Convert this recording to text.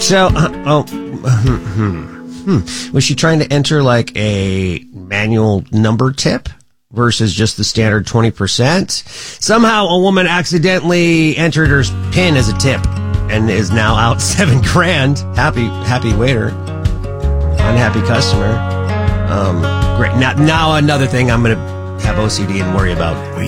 So, was she trying to enter like a manual number tip versus just the standard 20%? Somehow a woman accidentally entered her PIN as a tip and is now out $7,000. Happy waiter. Unhappy customer. Great. Now another thing I'm going to have OCD and worry about.